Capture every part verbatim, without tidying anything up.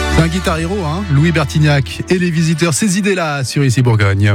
C'est un guitar héros, hein, Louis Bertignac et les visiteurs, ces idées-là sur Ici Bourgogne.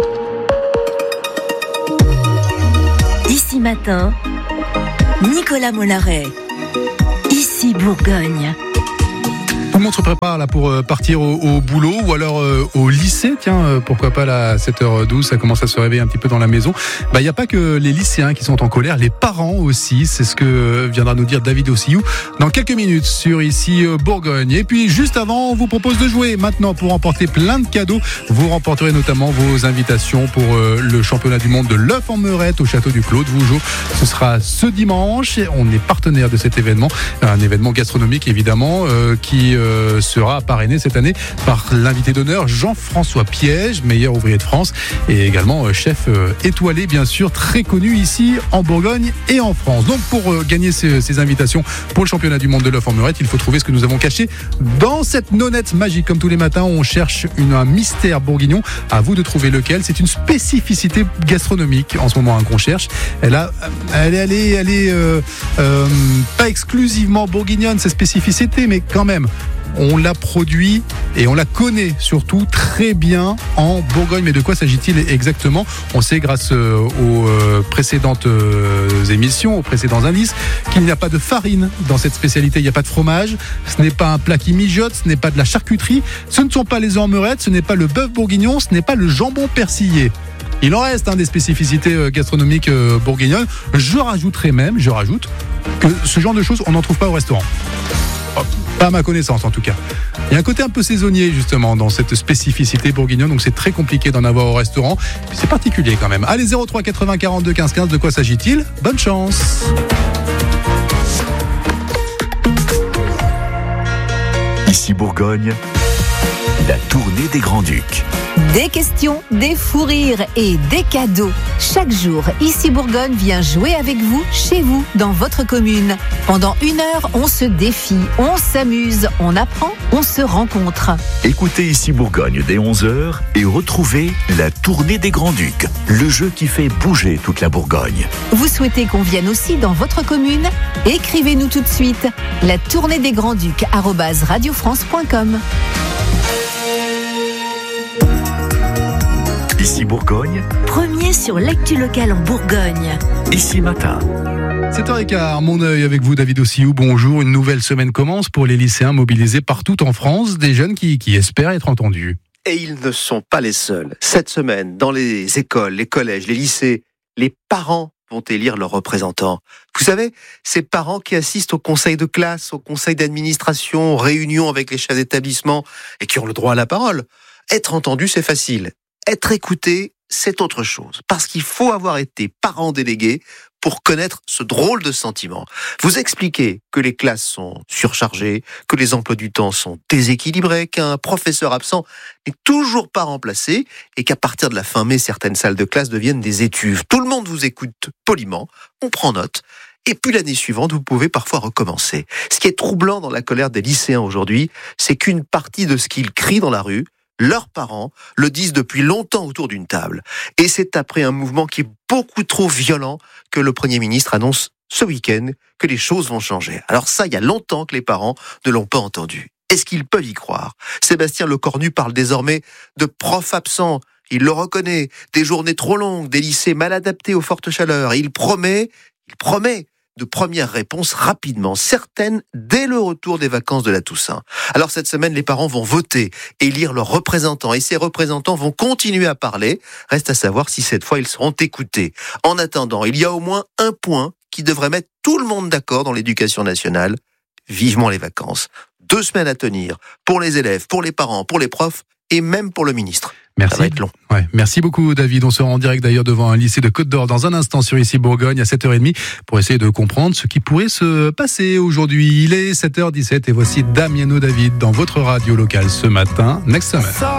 Ici Matin, Nicolas Mollaret. Ici Bourgogne. Tout le monde se prépare là pour partir au, au boulot ou alors euh, au lycée. Tiens, euh, pourquoi pas là, à sept heures douze, ça commence à se réveiller un petit peu dans la maison. Bah, il n'y a pas que les lycéens qui sont en colère, les parents aussi. C'est ce que viendra nous dire David Ossiou dans quelques minutes sur Ici euh, Bourgogne. Et puis juste avant, on vous propose de jouer maintenant pour remporter plein de cadeaux. Vous remporterez notamment vos invitations pour euh, le championnat du monde de l'œuf en meurette au château du Clos de Vougeot. Ce sera ce dimanche. On est partenaire de cet événement, un événement gastronomique évidemment euh, qui euh, sera parrainé cette année par l'invité d'honneur Jean-François Piège, meilleur ouvrier de France et également chef étoilé bien sûr, très connu ici en Bourgogne et en France. Donc pour gagner ces, ces invitations pour le championnat du monde de l'œuf en meurette, il faut trouver ce que nous avons caché dans cette nonnette magique. Comme tous les matins, on cherche une, un mystère bourguignon. À vous de trouver lequel. C'est une spécificité gastronomique en ce moment hein, qu'on cherche. Elle, a, elle est, elle est, elle est euh, euh, pas exclusivement bourguignonne, ces spécificités, mais quand même. On la produit et on la connaît surtout très bien en Bourgogne. Mais de quoi s'agit-il exactement ? On sait grâce aux précédentes émissions, aux précédents indices, qu'il n'y a pas de farine dans cette spécialité. Il n'y a pas de fromage, ce n'est pas un plat qui mijote, ce n'est pas de la charcuterie, ce ne sont pas les œufs en meurette, ce n'est pas le bœuf bourguignon, ce n'est pas le jambon persillé. Il en reste hein, des spécificités gastronomiques euh, bourguignonnes. Je rajouterai même, je rajoute, que ce genre de choses, on n'en trouve pas au restaurant. Pas à ma connaissance en tout cas. Il y a un côté un peu saisonnier justement dans cette spécificité bourguignonne, donc c'est très compliqué d'en avoir au restaurant. C'est particulier quand même. Allez, zéro trois quatre-vingts quarante-deux quinze quinze, de quoi s'agit-il ? Bonne chance. Ici Bourgogne, la tournée des Grands-Ducs. Des questions, des fous rires et des cadeaux. Chaque jour, Ici Bourgogne vient jouer avec vous, chez vous, dans votre commune. Pendant une heure, on se défie, on s'amuse, on apprend, on se rencontre. Écoutez Ici Bourgogne dès onze heures et retrouvez la tournée des Grands-Ducs, le jeu qui fait bouger toute la Bourgogne. Vous souhaitez qu'on vienne aussi dans votre commune ? Écrivez-nous tout de suite. La tournée des Grands-Ducs arobase radiofrance point com. Ici Bourgogne, Premier sur l'actu locale en Bourgogne. Ici Matin. sept heures quinze, mon œil avec vous, David Ossiou. Bonjour, une nouvelle semaine commence pour les lycéens mobilisés partout en France, des jeunes qui, qui espèrent être entendus. Et ils ne sont pas les seuls. Cette semaine, dans les écoles, les collèges, les lycées, les parents vont élire leurs représentants. Vous savez, ces parents qui assistent au conseil de classe, au conseil d'administration, aux réunions avec les chefs d'établissement et qui ont le droit à la parole. Être entendu, c'est facile. Être écouté, c'est autre chose. Parce qu'il faut avoir été parent délégué pour connaître ce drôle de sentiment. Vous expliquez que les classes sont surchargées, que les emplois du temps sont déséquilibrés, qu'un professeur absent n'est toujours pas remplacé et qu'à partir de la fin mai, certaines salles de classe deviennent des étuves. Tout le monde vous écoute poliment, on prend note. Et puis l'année suivante, vous pouvez parfois recommencer. Ce qui est troublant dans la colère des lycéens aujourd'hui, c'est qu'une partie de ce qu'ils crient dans la rue, leurs parents le disent depuis longtemps autour d'une table. Et c'est après un mouvement qui est beaucoup trop violent que le Premier ministre annonce ce week-end que les choses vont changer. Alors ça, il y a longtemps que les parents ne l'ont pas entendu. Est-ce qu'ils peuvent y croire ? Sébastien Lecornu parle désormais de profs absents. Il le reconnaît. Des journées trop longues, des lycées mal adaptés aux fortes chaleurs. Et il promet, il promet de premières réponses rapidement, certaines dès le retour des vacances de la Toussaint. Alors cette semaine, les parents vont voter et élire leurs représentants. Et ces représentants vont continuer à parler. Reste à savoir si cette fois, ils seront écoutés. En attendant, il y a au moins un point qui devrait mettre tout le monde d'accord dans l'éducation nationale. Vivement les vacances. Deux semaines à tenir pour les élèves, pour les parents, pour les profs et même pour le ministre. Merci. Ça va être long. Ouais, merci beaucoup David. On sera en direct d'ailleurs devant un lycée de Côte d'Or dans un instant sur Ici Bourgogne à sept heures trente pour essayer de comprendre ce qui pourrait se passer aujourd'hui. Il est sept heures dix-sept et voici Damiano David dans votre radio locale ce matin. Next Summer.